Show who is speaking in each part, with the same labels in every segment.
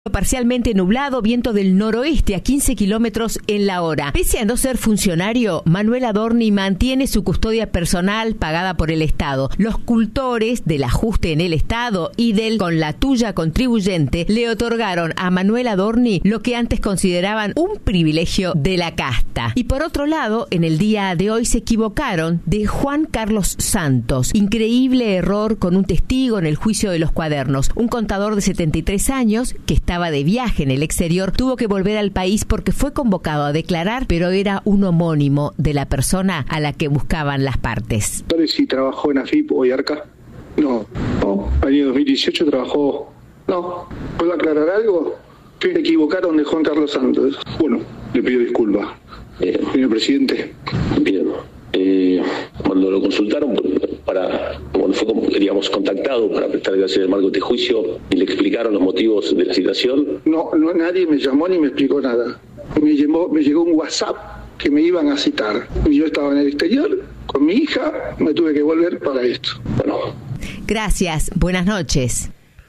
Speaker 1: Parcialmente nublado, viento del noroeste a 15 kilómetros en la hora. Pese a no ser funcionario, Manuel Adorni mantiene su custodia personal pagada por el Estado. Los cultores del ajuste en el Estado y del con la tuya contribuyente le otorgaron a Manuel Adorni lo que antes consideraban un privilegio de la casta. Y por otro lado, en el día de hoy se equivocaron de Juan Carlos Santos. Increíble error con un testigo en el juicio de los cuadernos. Un contador de 73 años que estaba de viaje en el exterior tuvo que volver al país porque fue convocado a declarar, pero era un homónimo de la persona a la que buscaban las partes.
Speaker 2: Si trabajó en AFIP o IARCA. No. Año 2018 trabajó. No. ¿Puedo aclarar algo? Se equivocaron de Juan Carlos Santos. Bueno, le pido disculpas. Señor presidente.
Speaker 3: Bien. Cuando lo consultaron cuando fue, digamos, contactado para prestar declaración en el marco de este juicio y le explicaron los motivos de la citación.
Speaker 2: No, nadie me llamó ni me explicó nada. Me llegó un WhatsApp que me iban a citar. Yo estaba en el exterior con mi hija, me tuve que volver para esto.
Speaker 3: Bueno.
Speaker 1: Gracias, buenas noches.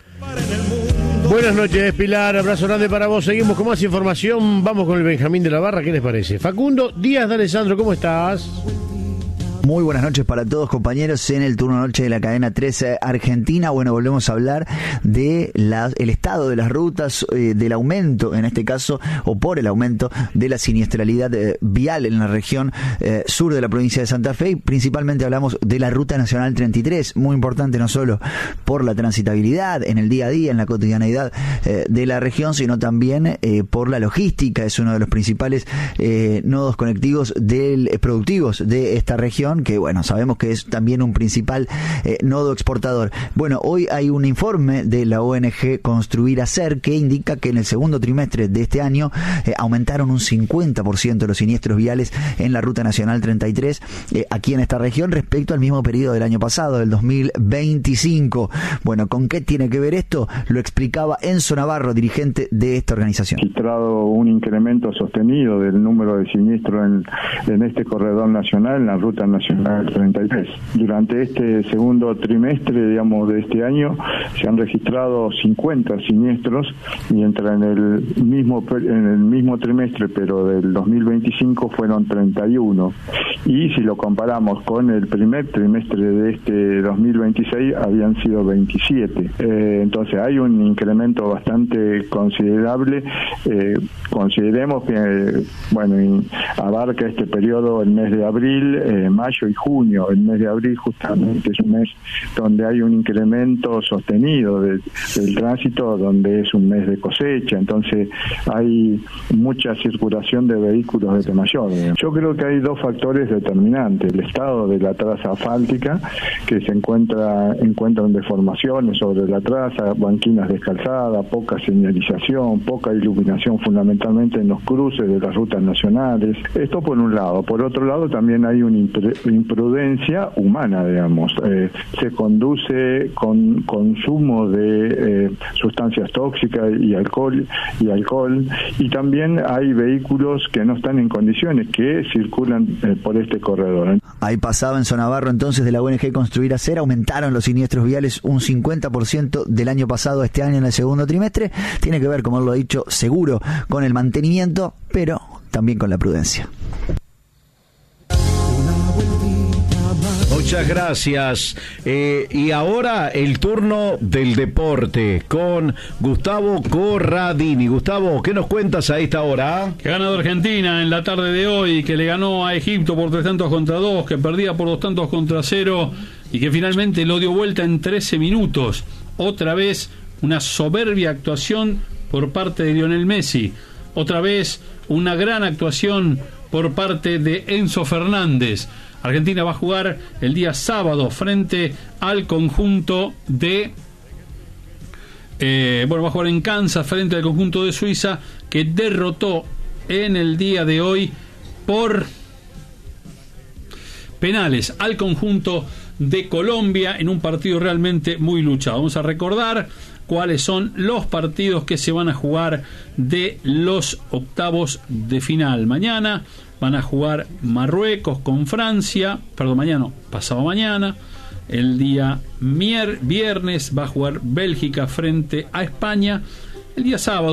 Speaker 4: Buenas noches, Pilar, abrazo grande para vos. Seguimos con más información, vamos con el Benjamín de la Barra, ¿qué les parece? Facundo Díaz de Alessandro, ¿cómo estás?
Speaker 5: Muy buenas noches para todos, compañeros, en el turno noche de la cadena 13 Argentina. Bueno, volvemos a hablar de el estado de las rutas, del aumento, en este caso, o por el aumento de la siniestralidad vial en la región sur de la provincia de Santa Fe, y principalmente hablamos de la Ruta Nacional 33, muy importante no solo por la transitabilidad en el día a día, en la cotidianeidad de la región, sino también por la logística. Es uno de los principales nodos conectivos productivos de esta región, que bueno, sabemos que es también un principal nodo exportador. Bueno, hoy hay un informe de la ONG Construir Hacer que indica que en el segundo trimestre de este año aumentaron un 50% los siniestros viales en la Ruta Nacional 33 aquí en esta región respecto al mismo periodo del año pasado, del 2025. Bueno, ¿con qué tiene que ver esto? Lo explicaba Enzo Navarro, dirigente de esta organización.
Speaker 6: Registrado un incremento sostenido del número de siniestros en este corredor nacional, en la Ruta Nacional 33. Durante este segundo trimestre, digamos, de este año, se han registrado 50 siniestros, mientras en el mismo trimestre, pero del 2025, fueron 31. Y si lo comparamos con el primer trimestre de este 2026, habían sido 27. Entonces hay un incremento bastante considerable. Consideremos que, bueno, abarca este periodo el mes de abril, mayo y junio. El mes de abril justamente es un mes donde hay un incremento sostenido del tránsito, donde es un mes de cosecha, entonces hay mucha circulación de vehículos de mayor. Yo creo que hay dos factores determinantes: el estado de la traza asfáltica, que se encuentran deformaciones sobre la traza, banquinas descalzadas, poca señalización, poca iluminación, fundamentalmente en los cruces de las rutas nacionales. Esto por un lado. Por otro lado, también hay una imprudencia humana, digamos. Se conduce con consumo de sustancias tóxicas y alcohol, y también hay vehículos que no están en condiciones, que circulan por este corredor.
Speaker 5: Ahí pasaba Enzo Navarro, entonces, de la ONG Construir Hacer. Aumentaron los siniestros viales un 50% del año pasado a este año en el segundo trimestre. Tiene que ver, como él lo ha dicho, seguro con el mantenimiento, pero también con la prudencia.
Speaker 4: Muchas gracias. Y ahora el turno del deporte con Gustavo Corradini. Gustavo, ¿qué nos cuentas a esta hora?
Speaker 7: Que ha ganado Argentina en la tarde de hoy, que le ganó a Egipto por 3-2, que perdía por 2-0 y que finalmente lo dio vuelta en 13 minutos. Otra vez una soberbia actuación por parte de Lionel Messi. Otra vez una gran actuación por parte de Enzo Fernández. Argentina va a jugar el día sábado frente al conjunto de... va a jugar en Kansas frente al conjunto de Suiza, que derrotó en el día de hoy por penales al conjunto de Colombia en un partido realmente muy luchado. Vamos a recordar cuáles son los partidos que se van a jugar de los octavos de final. Mañana van a jugar Marruecos con Francia, pasado mañana. El día viernes va a jugar Bélgica frente a España, el día sábado.